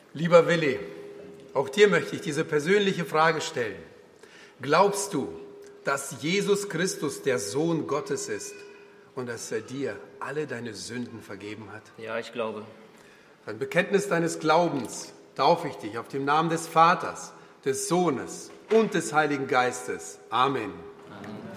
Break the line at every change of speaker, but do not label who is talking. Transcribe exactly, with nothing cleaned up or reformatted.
Lieber Willi, auch dir möchte ich diese persönliche Frage stellen. Glaubst du, dass Jesus Christus der Sohn Gottes ist und dass er dir alle deine Sünden vergeben hat?
Ja, ich glaube.
Beim Bekenntnis deines Glaubens taufe ich dich auf dem Namen des Vaters, des Sohnes und des Heiligen Geistes. Amen.
Amen.